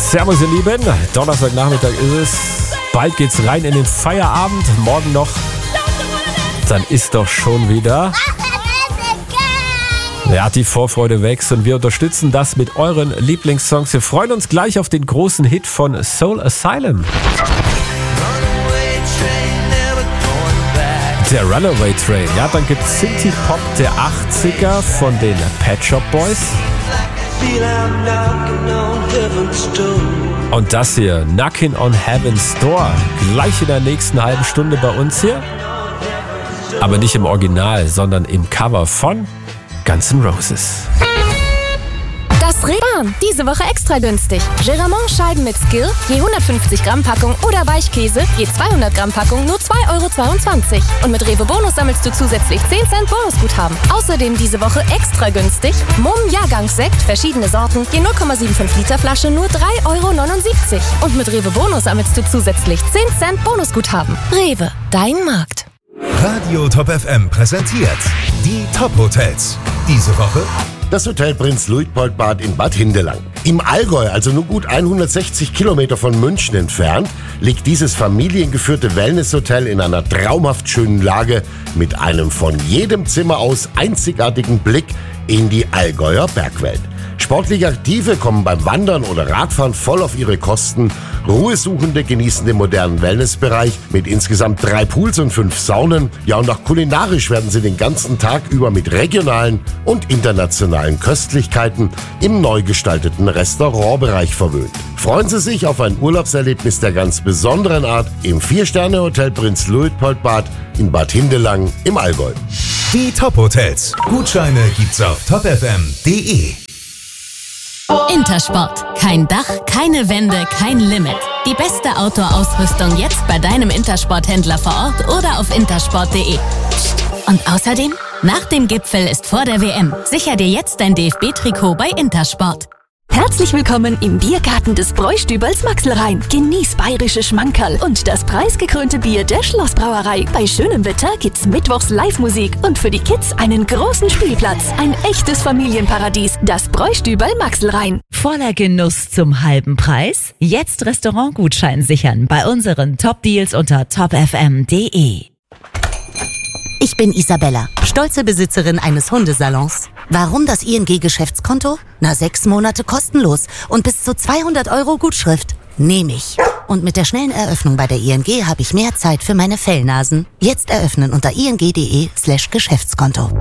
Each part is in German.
Servus ihr Lieben, Donnerstagnachmittag ist es. Bald geht's rein in den Feierabend, morgen noch. Dann ist doch schon wieder... Ja, die Vorfreude wächst und wir unterstützen das mit euren Lieblingssongs. Wir freuen uns gleich auf den großen Hit von Soul Asylum. Der Runaway Train. Ja, dann gibt's Synthie Pop der 80er von den Pet Shop Boys. Und das hier, Knockin' on Heaven's Door. Gleich in der nächsten halben Stunde bei uns hier. Aber nicht im Original, sondern im Cover von Guns N' Roses. Das Rewe, diese Woche extra günstig. Geramont Scheiben mit Skill, je 150 Gramm Packung oder Weichkäse, je 200 Gramm Packung, nur 2,22 €. Und mit Rewe Bonus sammelst du zusätzlich 10 Cent Bonusguthaben. Außerdem diese Woche extra günstig. Mumm Jahrgangssekt, verschiedene Sorten, je 0,75 Liter Flasche, nur 3,79 €. Und mit Rewe Bonus sammelst du zusätzlich 10 Cent Bonusguthaben. Rewe, dein Markt. Radio Top FM präsentiert die Top Hotels. Diese Woche das Hotel Prinz Luitpoldbad in Bad Hindelang. Im Allgäu, also nur gut 160 Kilometer von München entfernt, liegt dieses familiengeführte Wellnesshotel in einer traumhaft schönen Lage mit einem von jedem Zimmer aus einzigartigen Blick in die Allgäuer Bergwelt. Sportlich Aktive kommen beim Wandern oder Radfahren voll auf ihre Kosten. Ruhesuchende genießen den modernen Wellnessbereich mit insgesamt 3 Pools und 5 Saunen. Ja, und auch kulinarisch werden sie den ganzen Tag über mit regionalen und internationalen Köstlichkeiten im neu gestalteten Restaurantbereich verwöhnt. Freuen Sie sich auf ein Urlaubserlebnis der ganz besonderen Art im 4-Sterne-Hotel Prinz Luitpoldbad in Bad Hindelang im Allgäu. die Top Hotels. Gutscheine gibt's auf topfm.de. Intersport. Kein Dach, keine Wände, kein Limit. Die beste Outdoor-Ausrüstung jetzt bei deinem Intersport-Händler vor Ort oder auf intersport.de. Und außerdem, nach dem Gipfel ist vor der WM. Sicher dir jetzt dein DFB-Trikot bei Intersport. Herzlich willkommen im Biergarten des Bräustübels Maxelrhein. Genieß bayerische Schmankerl und das preisgekrönte Bier der Schlossbrauerei. Bei schönem Wetter gibt's mittwochs Live-Musik und für die Kids einen großen Spielplatz. Ein echtes Familienparadies, das Bräustübel Maxelrhein. Voller Genuss zum halben Preis? Jetzt Restaurantgutschein sichern bei unseren Top-Deals unter topfm.de. Ich bin Isabella, stolze Besitzerin eines Hundesalons. Warum das ING-Geschäftskonto? 6 Monate kostenlos und bis zu 200 € Gutschrift. Nehme ich. Und mit der schnellen Eröffnung bei der ING habe ich mehr Zeit für meine Fellnasen. Jetzt eröffnen unter ing.de/Geschäftskonto.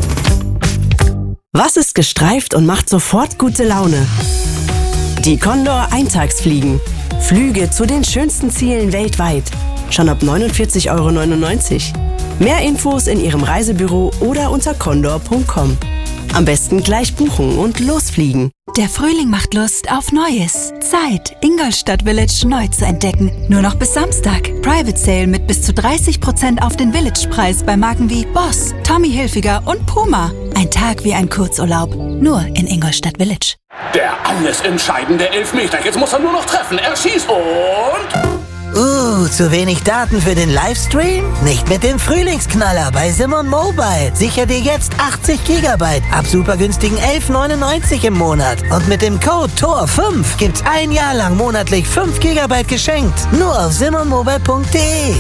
Was ist gestreift und macht sofort gute Laune? Die Condor Eintagsfliegen. Flüge zu den schönsten Zielen weltweit. Schon ab 49,99 €. Mehr Infos in Ihrem Reisebüro oder unter condor.com. Am besten gleich buchen und losfliegen. Der Frühling macht Lust auf Neues. Zeit, Ingolstadt Village neu zu entdecken. Nur noch bis Samstag. Private Sale mit bis zu 30% auf den Village-Preis bei Marken wie Boss, Tommy Hilfiger und Puma. Ein Tag wie ein Kurzurlaub. Nur in Ingolstadt Village. Der alles entscheidende Elfmeter. Jetzt muss er nur noch treffen. Er schießt und... zu wenig Daten für den Livestream? Nicht mit dem Frühlingsknaller bei Simon Mobile. Sicher dir jetzt 80 GB ab super günstigen 11,99 € im Monat. Und mit dem Code TOR5 gibt's ein Jahr lang monatlich 5 GB geschenkt. Nur auf simonmobile.de.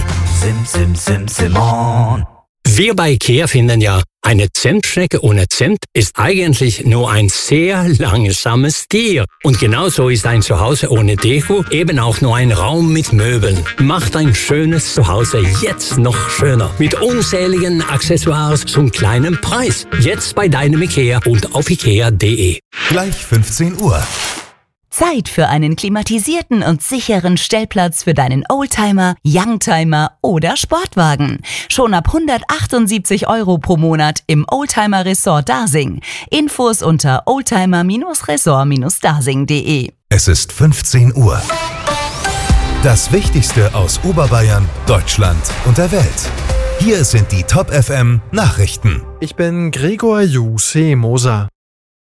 Simon. Wir bei IKEA finden ja, eine Zentschnecke ohne Zimt ist eigentlich nur ein sehr langsames Tier. Und genauso ist ein Zuhause ohne Deko eben auch nur ein Raum mit Möbeln. Macht ein schönes Zuhause jetzt noch schöner. Mit unzähligen Accessoires zum kleinen Preis. Jetzt bei deinem IKEA und auf ikea.de. Gleich 15 Uhr. Zeit für einen klimatisierten und sicheren Stellplatz für deinen Oldtimer, Youngtimer oder Sportwagen. Schon ab 178 € pro Monat im Oldtimer Resort Dasing. Infos unter oldtimer-resort-dasing.de. Es ist 15 Uhr. Das Wichtigste aus Oberbayern, Deutschland und der Welt. Hier sind die Top FM Nachrichten. Ich bin Gregor Moser.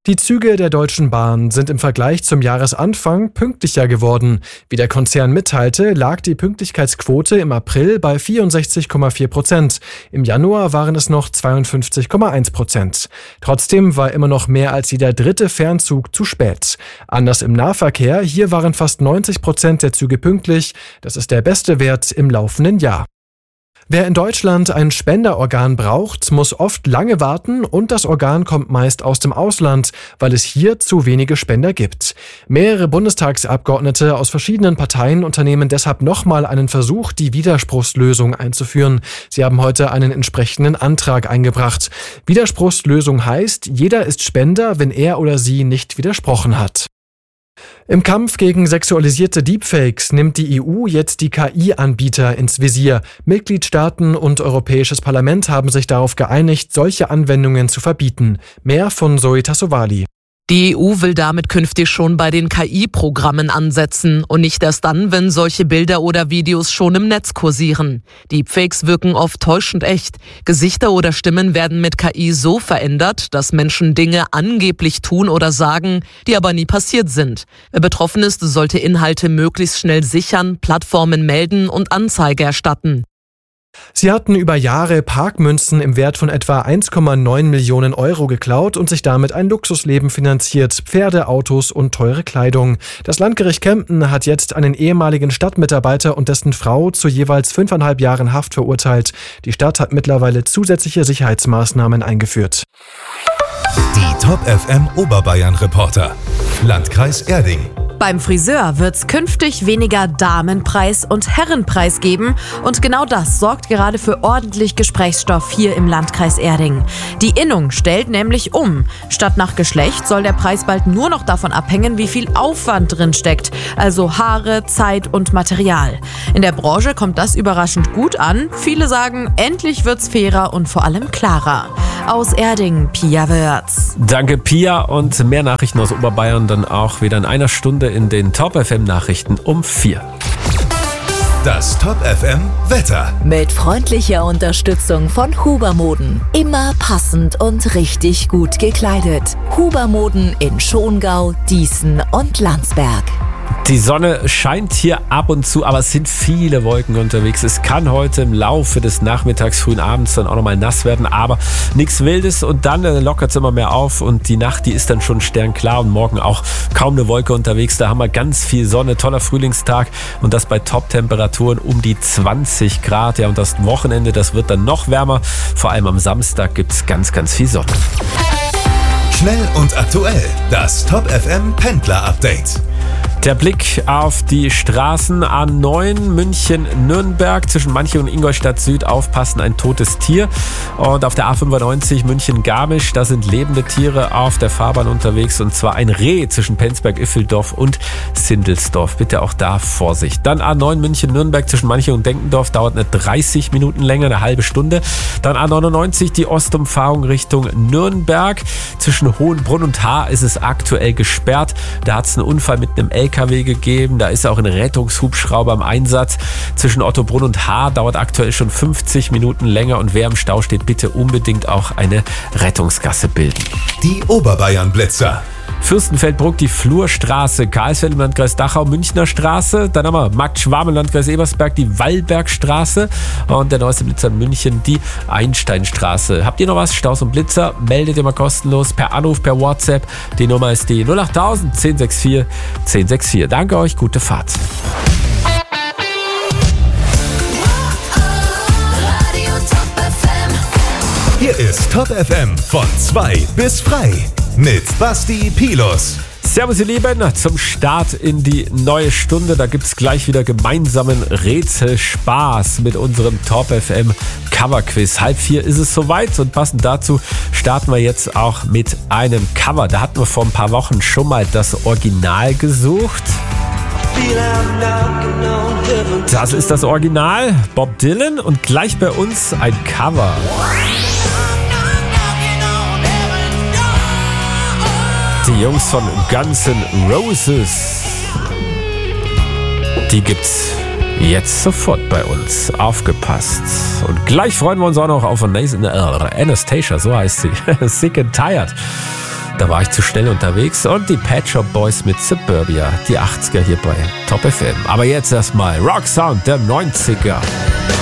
Die Züge der Deutschen Bahn sind im Vergleich zum Jahresanfang pünktlicher geworden. Wie der Konzern mitteilte, lag die Pünktlichkeitsquote im April bei 64,4%. Im Januar waren es noch 52,1%. Trotzdem war immer noch mehr als jeder dritte Fernzug zu spät. Anders im Nahverkehr, hier waren fast 90% der Züge pünktlich. Das ist der beste Wert im laufenden Jahr. Wer in Deutschland ein Spenderorgan braucht, muss oft lange warten und das Organ kommt meist aus dem Ausland, weil es hier zu wenige Spender gibt. Mehrere Bundestagsabgeordnete aus verschiedenen Parteien unternehmen deshalb nochmal einen Versuch, die Widerspruchslösung einzuführen. Sie haben heute einen entsprechenden Antrag eingebracht. Widerspruchslösung heißt, jeder ist Spender, wenn er oder sie nicht widersprochen hat. Im Kampf gegen sexualisierte Deepfakes nimmt die EU jetzt die KI-Anbieter ins Visier. Mitgliedstaaten und Europäisches Parlament haben sich darauf geeinigt, solche Anwendungen zu verbieten. Mehr von Zoe Tassovali. Die EU will damit künftig schon bei den KI-Programmen ansetzen und nicht erst dann, wenn solche Bilder oder Videos schon im Netz kursieren. Deepfakes wirken oft täuschend echt. Gesichter oder Stimmen werden mit KI so verändert, dass Menschen Dinge angeblich tun oder sagen, die aber nie passiert sind. Wer betroffen ist, sollte Inhalte möglichst schnell sichern, Plattformen melden und Anzeige erstatten. Sie hatten über Jahre Parkmünzen im Wert von etwa 1,9 Millionen Euro geklaut und sich damit ein Luxusleben finanziert, Pferde, Autos und teure Kleidung. Das Landgericht Kempten hat jetzt einen ehemaligen Stadtmitarbeiter und dessen Frau zu jeweils 5,5 Jahren Haft verurteilt. Die Stadt hat mittlerweile zusätzliche Sicherheitsmaßnahmen eingeführt. Die Top FM Oberbayern Reporter. Landkreis Erding. Beim Friseur wird's künftig weniger Damenpreis und Herrenpreis geben und genau das sorgt gerade für ordentlich Gesprächsstoff hier im Landkreis Erding. Die Innung stellt nämlich um. Statt nach Geschlecht soll der Preis bald nur noch davon abhängen, wie viel Aufwand drin steckt, also Haare, Zeit und Material. In der Branche kommt das überraschend gut an. Viele sagen, endlich wird's fairer und vor allem klarer. Aus Erding, Pia Wörz. Danke, Pia, und mehr Nachrichten aus Oberbayern dann auch wieder in einer Stunde in den Top FM Nachrichten um 4. Das Top FM Wetter. Mit freundlicher Unterstützung von Huber Moden. Immer passend und richtig gut gekleidet. Huber Moden in Schongau, Dießen und Landsberg. Die Sonne scheint hier ab und zu, aber es sind viele Wolken unterwegs. Es kann heute im Laufe des Nachmittags, frühen Abends dann auch nochmal nass werden, aber nichts Wildes und dann lockert es immer mehr auf und die Nacht, die ist dann schon sternklar und morgen auch kaum eine Wolke unterwegs. Da haben wir ganz viel Sonne, toller Frühlingstag und das bei Top-Temperaturen um die 20 Grad. Ja, und das Wochenende, das wird dann noch wärmer. Vor allem am Samstag gibt es ganz, ganz viel Sonne. Schnell und aktuell, das Top FM Pendler Update. Der Blick auf die Straßen A9 München-Nürnberg zwischen Manche und Ingolstadt Süd. Aufpassen, ein totes Tier. Und auf der A95 München-Garmisch, da sind lebende Tiere auf der Fahrbahn unterwegs. Und zwar ein Reh zwischen Penzberg-Iffeldorf und Sindelsdorf. Bitte auch da Vorsicht. Dann A9 München-Nürnberg zwischen Manche und Denkendorf. Dauert eine 30 Minuten länger, eine halbe Stunde. Dann A99 die Ostumfahrung Richtung Nürnberg. Zwischen Hohenbrunn und Haar ist es aktuell gesperrt. Da hat es einen Unfall mit einem LKW gegeben, da ist auch ein Rettungshubschrauber im Einsatz. Zwischen Ottobrunn und Haar dauert aktuell schon 50 Minuten länger und wer im Stau steht, bitte unbedingt auch eine Rettungsgasse bilden. Die Oberbayern-Blitzer. Fürstenfeldbruck, die Flurstraße, Karlsfeld im Landkreis Dachau, Münchner Straße, dann haben wir Marktschwarm im Landkreis Ebersberg, die Wallbergstraße und der neueste Blitzer in München, die Einsteinstraße. Habt ihr noch was? Staus und Blitzer? Meldet ihr mal kostenlos per Anruf, per WhatsApp. Die Nummer ist die 08000 1064 1064. Danke euch, gute Fahrt. Hier ist Top FM von 2 bis frei mit Basti Pilus. Servus ihr Lieben, zum Start in die neue Stunde. Da gibt es gleich wieder gemeinsamen Rätselspaß mit unserem Top FM Coverquiz. 3:30 ist es soweit und passend dazu starten wir jetzt auch mit einem Cover. Da hatten wir vor ein paar Wochen schon mal das Original gesucht. Das ist das Original, Bob Dylan, und gleich bei uns ein Cover. Die Jungs von Guns N' Roses, die gibt's jetzt sofort bei uns. Aufgepasst. Und gleich freuen wir uns auch noch auf Anastasia, so heißt sie. Sick and Tired. Da war ich zu schnell unterwegs. Und die Pet Shop Boys mit Suburbia, die 80er hier bei Top FM. Aber jetzt erstmal Rock Sound der 90er.